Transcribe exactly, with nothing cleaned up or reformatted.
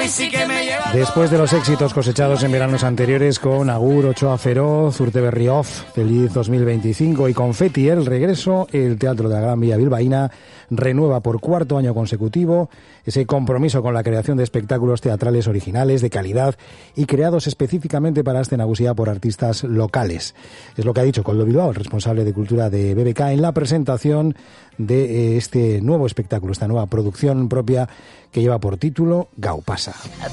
sí que me lleva. Después de los éxitos cosechados en veranos anteriores con Agur, Ochoa Feroz, Urteberri Off, Feliz dos mil veinticinco y Confetti, el regreso, el Teatro de la Gran Vía bilbaína renueva por cuarto año consecutivo ese compromiso con la creación de espectáculos teatrales originales, de calidad y creados específicamente para Aste Nagusia por artistas locales. Es lo que ha dicho Koldo Bilbao, el responsable de cultura de B B K, en la presentación de este nuevo espectáculo, esta nueva producción propia que lleva por título Gaupasa.